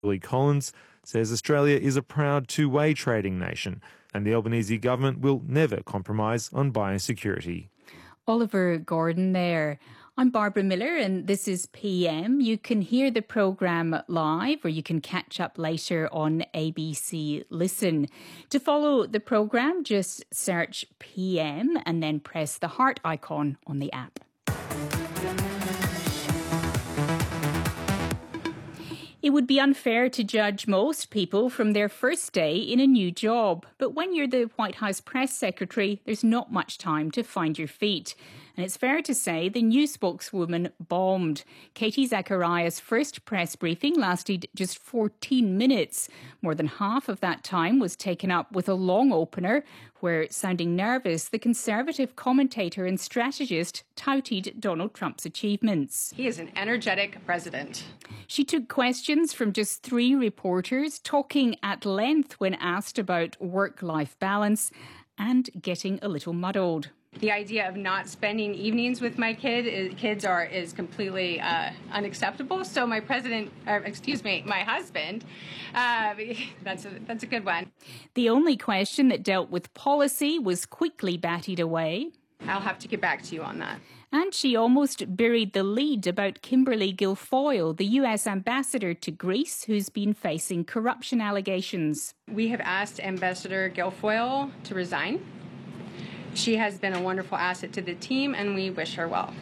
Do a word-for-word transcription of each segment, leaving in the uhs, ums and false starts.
Lee Collins says Australia is a proud two-way trading nation and the Albanese government will never compromise on biosecurity. Oliver Gordon there. I'm Barbara Miller and this is P M. You can hear the programme live or you can catch up later on A B C Listen. To follow the programme, just search P M and then press the heart icon on the app. It would be unfair to judge most people from their first day in a new job. But when you're the White House press secretary, there's not much time to find your feet. And it's fair to say the new spokeswoman bombed. Katie Zacharias' first press briefing lasted just fourteen minutes. More than half of that time was taken up with a long opener where, sounding nervous, the Conservative commentator and strategist touted Donald Trump's achievements. He is an energetic president. She took questions from just three reporters, talking at length when asked about work-life balance and getting a little muddled. The idea of not spending evenings with my kid is, kids are is completely uh, unacceptable. So my president, or excuse me, my husband, uh, that's a, that's a good one. The only question that dealt with policy was quickly batted away. I'll have to get back to you on that. And she almost buried the lead about Kimberly Guilfoyle, the U S ambassador to Greece, who's been facing corruption allegations. We have asked Ambassador Guilfoyle to resign. She has been a wonderful asset to the team, and we wish her well.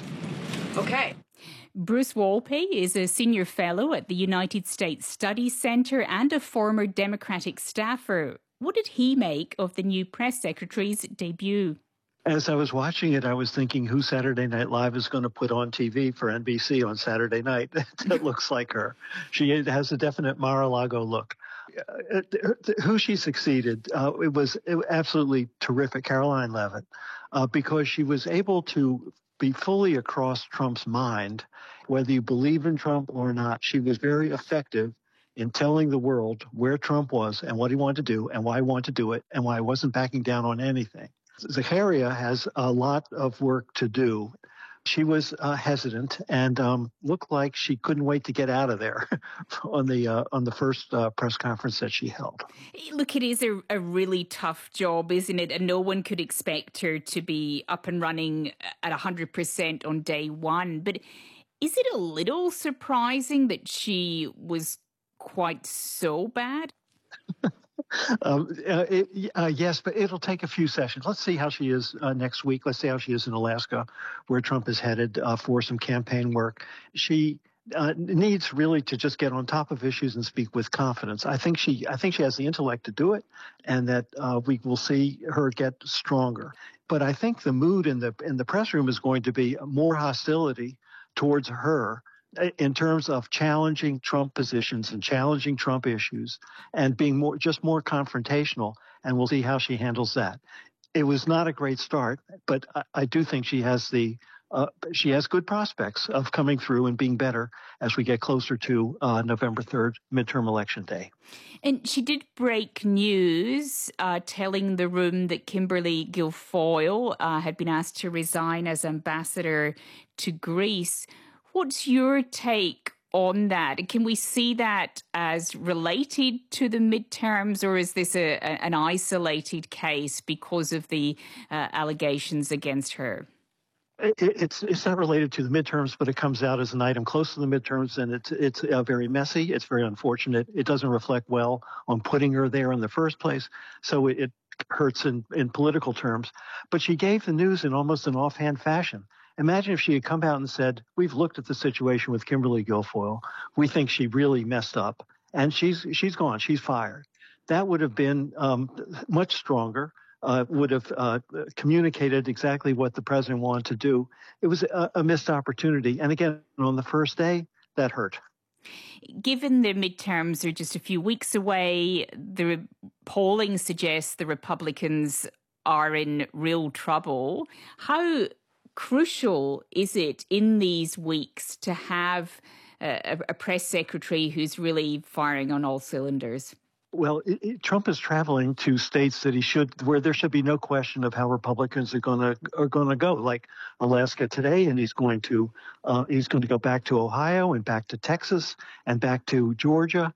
Okay. Bruce Wolpe is a senior fellow at the United States Studies Centre and a former Democratic staffer. What did he make of the new press secretary's debut? As I was watching it, I was thinking who Saturday Night Live is going to put on T V for N B C on Saturday night. That looks like her. She has a definite Mar-a-Lago look. Uh, who she succeeded, uh, it was absolutely terrific, Caroline Leavitt, uh, because she was able to be fully across Trump's mind. Whether you believe in Trump or not, she was very effective in telling the world where Trump was and what he wanted to do and why he wanted to do it and why he wasn't backing down on anything. Zacharia has a lot of work to do. She was uh, hesitant and um, looked like she couldn't wait to get out of there on the uh, on the first uh, press conference that she held. Look, it is a, a really tough job, isn't it? And no one could expect her to be up and running at one hundred percent on day one. But is it a little surprising that she was quite so bad? Um, uh, it, uh, yes, but it'll take a few sessions. Let's see how she is uh, next week. Let's see how she is in Alaska, where Trump is headed uh, for some campaign work. She uh, needs really to just get on top of issues and speak with confidence. I think she, I think she has the intellect to do it, and that uh, we will see her get stronger. But I think the mood in the in the press room is going to be more hostility towards her, in terms of challenging Trump positions and challenging Trump issues and being more just more confrontational, and we'll see how she handles that. It was not a great start, but I, I do think she has the uh, she has good prospects of coming through and being better as we get closer to uh, November third, midterm election day. And she did break news uh, telling the room that Kimberly Guilfoyle uh, had been asked to resign as ambassador to Greece. What's your take on that? Can we see that as related to the midterms, or is this a, a, an isolated case because of the uh, allegations against her? It, it's it's not related to the midterms, but it comes out as an item close to the midterms, and it's it's uh, very messy. It's very unfortunate. It doesn't reflect well on putting her there in the first place, so it, it hurts in, in political terms. But she gave the news in almost an offhand fashion. Imagine if she had come out and said, we've looked at the situation with Kimberly Guilfoyle. We think she really messed up, and she's she's gone. She's fired. That would have been um, much stronger, uh, would have uh, communicated exactly what the president wanted to do. It was a, a missed opportunity. And again, on the first day, that hurt. Given the midterms are just a few weeks away, the polling suggests the Republicans are in real trouble. How crucial is it in these weeks to have a, a press secretary who's really firing on all cylinders? Well, it, it, Trump is traveling to states that he should, where there should be no question of how Republicans are going to are going to go, like Alaska today, and he's going to uh, he's going to go back to Ohio and back to Texas and back to Georgia.